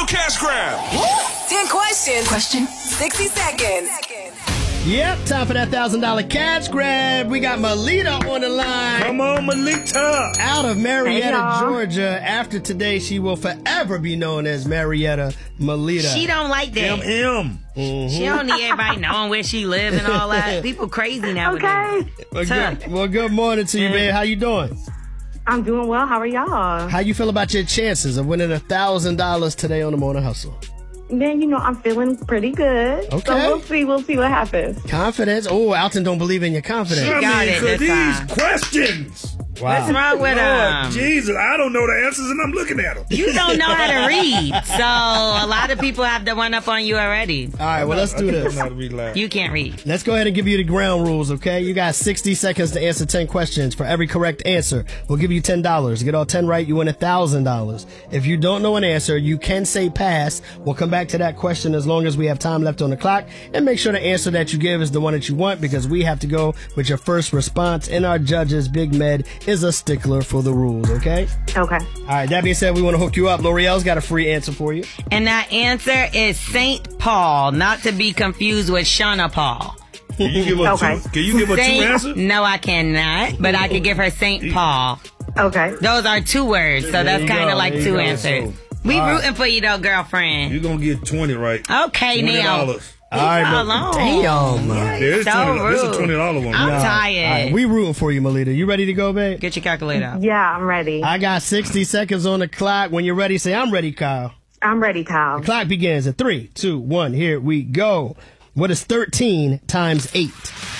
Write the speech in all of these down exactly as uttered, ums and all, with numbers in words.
cash grab. ten questions. Question. sixty seconds. Yep, time for that one thousand dollars cash grab. We got Melita on the line. Come on, Melita. Out of Marietta, Hey, Georgia. After today, she will forever be known as Marietta Melita. She don't like that. M M. Mm-hmm. She don't need everybody knowing where she lives and all that. People crazy nowadays. Okay. Well, good, well, good morning to you, babe. How you doing? I'm doing well. How are y'all? How you feel about your chances of winning one thousand dollars today on the Morning Hustle? Man, you know, I'm feeling pretty good. Okay. So we'll see. We'll see what happens. Confidence? Oh, Alton don't believe in your confidence. She got it this these time. questions. What's wrong with Lord him? Jesus, I don't know the answers and I'm looking at them. You don't know how to read. So a lot of people have the one up on you already. All right, well, let's do this. I'm not read loud. You can't read. Let's go ahead and give you the ground rules, okay? You got sixty seconds to answer ten questions. For every correct answer, we'll give you ten dollars. Get all ten right, you win one thousand dollars. If you don't know an answer, you can say pass. We'll come back to that question as long as we have time left on the clock. And make sure the answer that you give is the one that you want, because we have to go with your first response. And our judges, Big Med, is a stickler for the rules, okay? Okay. All right, that being said, we want to hook you up. L'Oreal's got a free answer for you. And that answer is Saint Paul, not to be confused with Shauna Paul. Can you give her Okay. two? Can you give her two Saint, answers? no, I cannot, but I could give her Saint Paul. Okay. Those are two words, so that's you kind go, of like there you two go. answers. We All right. rooting for you though, girlfriend. You're gonna get twenty right. Okay, twenty now. dollars. All right, How Mel- long? Damn. Yeah, it's So twenty. This is rude. twenty dollar one. I'm right? tired. All right, we rooting for you, Melita. You ready to go, babe? Get your calculator out. Yeah, I'm ready. I got sixty seconds on the clock. When you're ready, say, I'm ready, Kyle. I'm ready, Kyle. The clock begins at three, two, one. Here we go. What is thirteen times eight?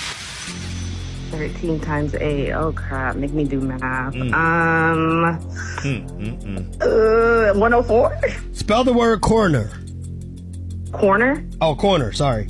thirteen times eight. Oh, crap. Make me do math. Mm. Um, Mm, uh, one oh four? Spell the word corner. Corner? Oh, corner, sorry.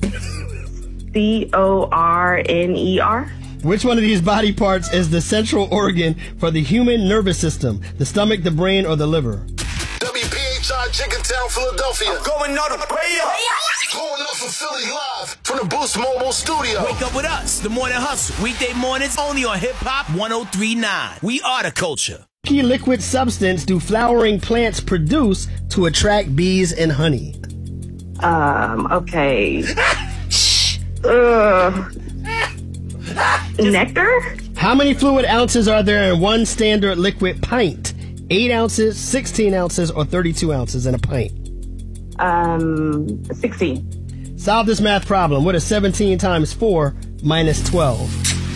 C O R N E R? Which one of these body parts is the central organ for the human nervous system? The stomach, the brain, or the liver? W P H I Jenkintown, Philadelphia. I'm going on the way up. Going up from Philly live from the Boost Mobile studio. Wake up with us, The Morning Hustle. Weekday mornings only on Hip Hop one oh three point nine. We are the culture. What key liquid substance do flowering plants produce to attract bees and honey? Um, okay. uh, nectar? How many fluid ounces are there in one standard liquid pint? Eight ounces, sixteen ounces, or thirty-two ounces in a pint? Um, sixteen. Solve this math problem. What is seventeen times four minus twelve?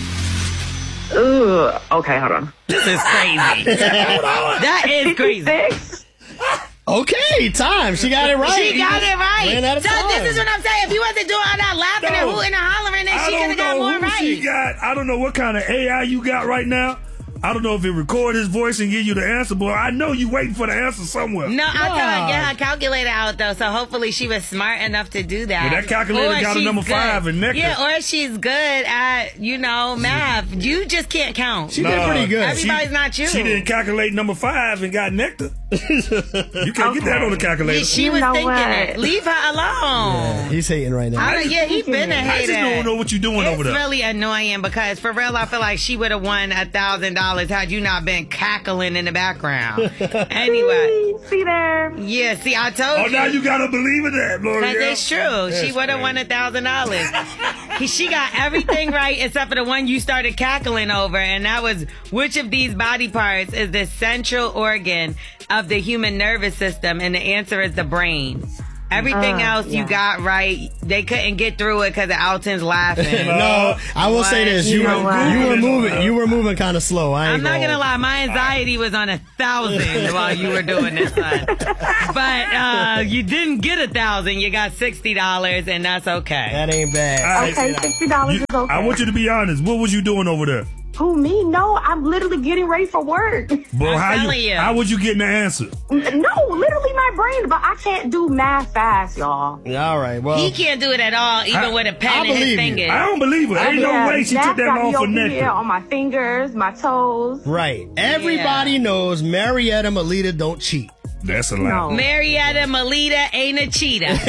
Ooh, okay, hold on. This is crazy. That is crazy. Six? Okay, time. She got it right. She got it right. Ran out of So time. this is what I'm saying. If you wasn't doing all that laughing and No. hooting and hollering, then I she could don't have got know more who right. she got. I don't know what kind of A I you got right now. I don't know if it record his voice and give you the answer, but I know you waiting for the answer somewhere. No, I told her God. get her calculator out though, so hopefully she was smart enough to do that. Well, that calculator Or got a she's number good. five in nectar. Yeah, or she's good at, you know, math. You just can't count. She did pretty good. Everybody's not you. She didn't calculate number five and got nectar. You can't get that on the calculator. Yeah, she You was know thinking what? it. Leave her alone. He's hating right now. I don't, yeah, he been a I hater. just don't know what you're doing It's over there. really annoying because for real, I feel like she would have won a thousand dollars had you not been cackling in the background. Anyway, See there? yeah. See, I told Oh, you. now you gotta believe in that, Because L'Oreal. it's true. She would have won a thousand dollars. She got everything right except for the one you started cackling over, and that was which of these body parts is the central organ of the human nervous system, and the answer is the brain. Everything Uh, else you yeah. got right. They couldn't get through it because Alton's laughing. No, I will say this: you You know were what? you were moving you were moving kind of slow. I ain't I'm not gonna lie, my anxiety was on a thousand while you were doing this one. But uh, you didn't get a thousand, you got sixty dollars, and that's okay. That ain't bad. All right. Okay, sixty dollars You- is okay. I want you to be honest. What was you doing over there? Who, me? No, I'm literally getting ready for work. But I'm how telling you. How was you getting the answer? No, literally my brain, but I can't do math fast, y'all. All right. Well, He can't do it at all, even I- with a I pen in his believe you. fingers. I don't believe her. Ain't Yeah, no way she math took that got long me for over here nectar. on my fingers, my toes. right. Everybody Yeah. knows Marietta Melita don't cheat. That's a lie. No. Marietta Melita ain't a cheetah. All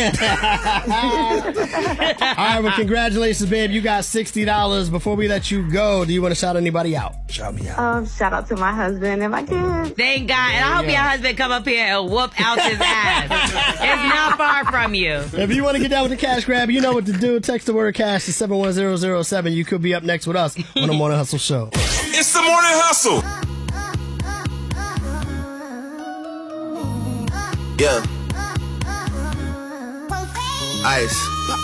right, well, congratulations, babe. You got sixty dollars. Before we let you go, do you want to shout anybody out? Shout me out. Um, shout out to my husband and my kids. Thank God. And I hope your husband come up here and whoop out his ass. It's not far from you. If you want to get down with the cash grab, you know what to do. Text the word cash to seven one zero zero seven. You could be up next with us on the Morning Hustle Show. It's the Morning Hustle. Yeah. Ice.